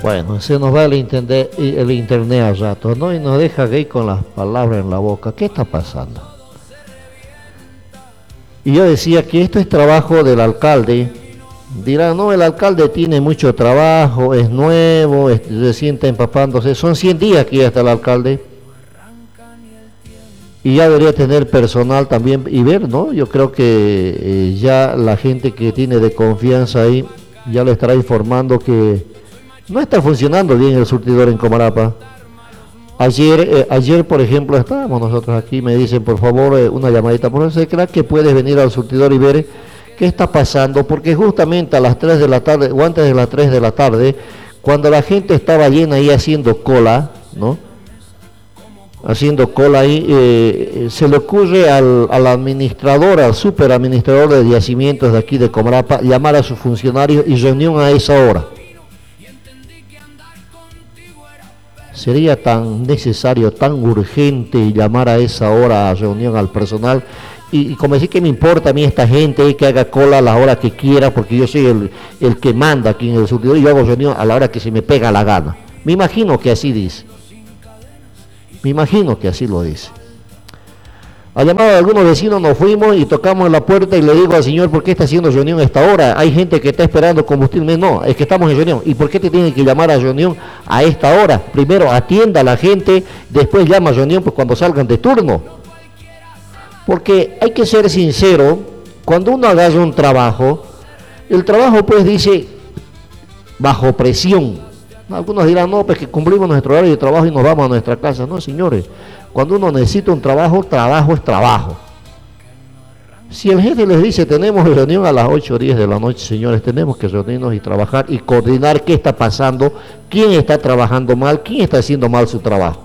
Bueno, se nos va el internet a rato, ¿no? Y nos deja gay con las palabras en la boca. ¿Qué está pasando? Y yo decía que esto es trabajo del alcalde. Dirán, no, el alcalde tiene mucho trabajo, es nuevo, recién está empapándose. Son 100 días que ya está el alcalde. Y ya debería tener personal también y ver, ¿no? Yo creo que ya la gente que tiene de confianza ahí ya le estará informando que no está funcionando bien el surtidor en Comarapa. Ayer, por ejemplo, estábamos nosotros aquí, me dicen, por favor, una llamadita, por eso ¿será que puedes venir al surtidor y ver qué está pasando? Porque justamente a las 3 de la tarde, o antes de las 3 de la tarde, cuando la gente estaba llena ahí haciendo cola, ¿no? Haciendo cola ahí, se le ocurre al administrador, al superadministrador de yacimientos de aquí de Comarapa, llamar a sus funcionarios y reunión a esa hora. Sería tan necesario, tan urgente llamar a esa hora a reunión al personal y como decir que me importa a mí esta gente que haga cola a la hora que quiera, porque yo soy el que manda aquí en el surtidor y yo hago reunión a la hora que se me pega la gana. Me imagino que así dice. Me imagino que así lo dice. A llamado de algunos vecinos nos fuimos y tocamos en la puerta y le digo al señor, ¿por qué está haciendo reunión a esta hora? Hay gente que está esperando combustible. No, es que estamos en reunión. ¿Y por qué te tienen que llamar a reunión a esta hora? Primero atienda a la gente, después llama a reunión pues cuando salgan de turno. Porque hay que ser sincero, cuando uno agarra un trabajo, el trabajo pues dice bajo presión. Algunos dirán, no, pues que cumplimos nuestro horario de trabajo y nos vamos a nuestra casa. No, señores, cuando uno necesita un trabajo, trabajo es trabajo. Si el jefe les dice, tenemos reunión a las 8 o 10 de la noche, señores, tenemos que reunirnos y trabajar y coordinar qué está pasando, quién está trabajando mal, quién está haciendo mal su trabajo.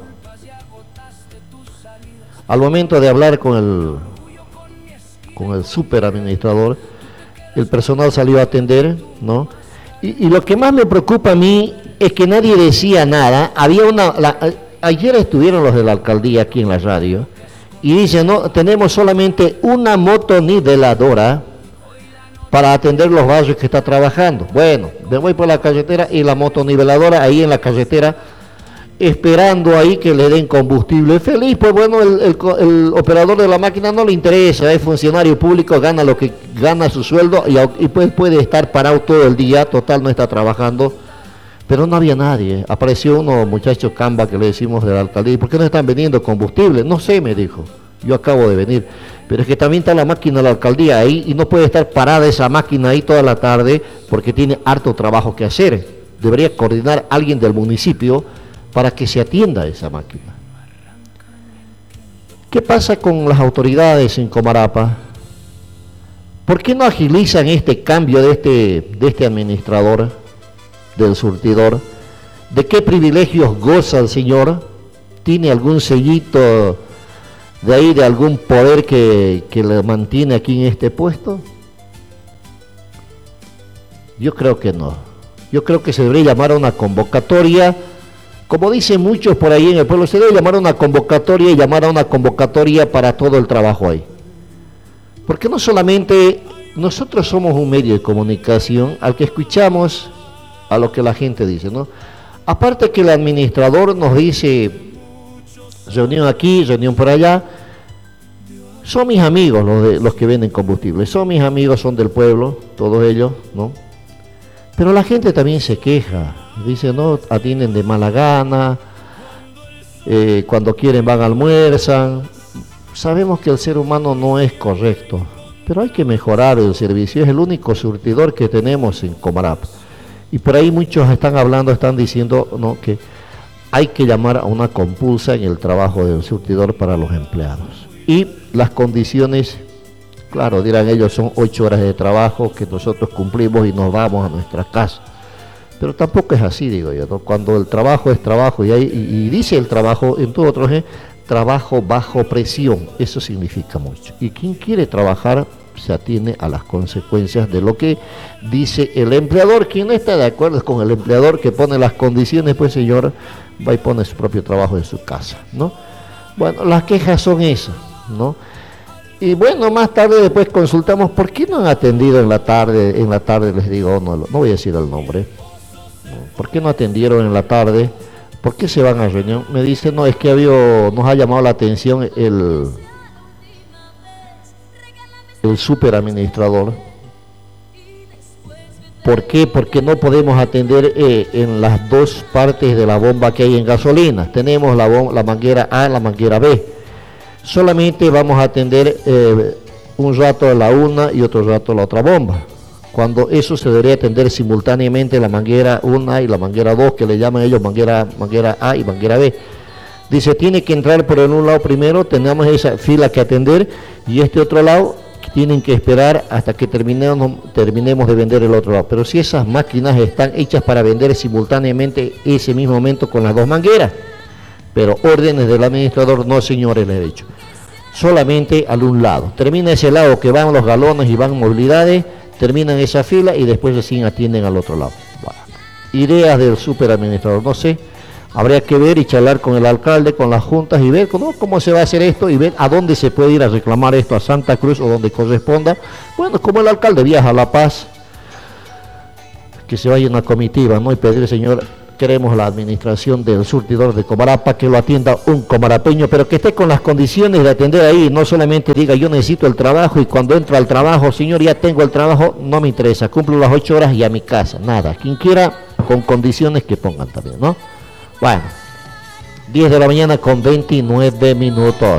Al momento de hablar con el superadministrador, el personal salió a atender, ¿no? Y lo que más me preocupa a mí es que nadie decía nada. Ayer estuvieron los de la alcaldía aquí en la radio y dicen, no, tenemos solamente una motoniveladora para atender los barrios que está trabajando. Bueno, me voy por la carretera y la motoniveladora ahí en la carretera esperando ahí que le den combustible. Feliz, pues bueno, el operador de la máquina no le interesa, es funcionario público, gana lo que gana su sueldo y pues puede estar parado todo el día, total no está trabajando. Pero no había nadie. Apareció uno, muchacho Camba, que le decimos de la alcaldía, ¿por qué no están vendiendo combustible? No sé, me dijo, yo acabo de venir. Pero es que también está la máquina de la alcaldía ahí y no puede estar parada esa máquina ahí toda la tarde porque tiene harto trabajo que hacer. Debería coordinar alguien del municipio para que se atienda esa máquina. ¿Qué pasa con las autoridades en Comarapa? ¿Por qué no agilizan este cambio de este administrador del surtidor? ¿De qué privilegios goza el señor? ¿Tiene algún sellito de ahí, de algún poder que le mantiene aquí en este puesto? Yo creo que no. Yo creo que se debería llamar a una convocatoria. Como dicen muchos por ahí en el pueblo, se debe llamar a una convocatoria y llamar a una convocatoria para todo el trabajo ahí. Porque no solamente nosotros somos un medio de comunicación al que escuchamos a lo que la gente dice, ¿no? Aparte que el administrador nos dice reunión aquí, reunión por allá, son mis amigos los que venden combustible, son mis amigos, son del pueblo, todos ellos, ¿no? Pero la gente también se queja, dice, no, atienden de mala gana, cuando quieren van, almuerzan. Sabemos que el ser humano no es correcto, pero hay que mejorar el servicio, es el único surtidor que tenemos en Comarapa. Y por ahí muchos están hablando, están diciendo, ¿no?, que hay que llamar a una compulsa en el trabajo del surtidor para los empleados. Y las condiciones, claro, dirán ellos, son 8 horas de trabajo que nosotros cumplimos y nos vamos a nuestra casa. Pero tampoco es así, digo yo, ¿no? Cuando el trabajo es trabajo y dice el trabajo, en todo otro trabajo bajo presión, eso significa mucho. Y quien quiere trabajar se atiene a las consecuencias de lo que dice el empleador. Quien no está de acuerdo con el empleador que pone las condiciones, pues señor, va y pone su propio trabajo en su casa, ¿no? Bueno, las quejas son esas, ¿no? Y bueno, más tarde después consultamos por qué no han atendido en la tarde les digo, no voy a decir el nombre, ¿Por qué no atendieron en la tarde? ¿Por qué se van a reunión? Me dice, no, es que nos ha llamado la atención el superadministrador. ¿Por qué? Porque no podemos atender en las dos partes de la bomba que hay en gasolina. Tenemos la manguera A y la manguera B. Solamente vamos a atender un rato la una y otro rato la otra bomba. Cuando eso se debería atender simultáneamente la manguera 1 y la manguera 2, que le llaman ellos manguera A y manguera B. Dice, tiene que entrar por un lado primero, tenemos esa fila que atender, y este otro lado tienen que esperar hasta que terminemos de vender el otro lado. Pero si esas máquinas están hechas para vender simultáneamente ese mismo momento con las dos mangueras, pero órdenes del administrador, no señores, les he dicho, solamente al un lado. Termina ese lado que van los galones y van movilidades, terminan esa fila y después recién atienden al otro lado. Bueno, ideas del superadministrador, no sé. Habría que ver y charlar con el alcalde, con las juntas y ver cómo se va a hacer esto y ver a dónde se puede ir a reclamar esto, a Santa Cruz o donde corresponda. Bueno, como el alcalde viaja a La Paz, que se vaya una comitiva, ¿no? Y pedir, señor, queremos la administración del surtidor de Comarapa, que lo atienda un comarapeño, pero que esté con las condiciones de atender ahí, no solamente diga yo necesito el trabajo y cuando entro al trabajo, señor, ya tengo el trabajo, no me interesa, cumplo las 8 horas y a mi casa, nada. Quien quiera, con condiciones que pongan también, ¿no? Bueno, 10 de la mañana con 29 minutos.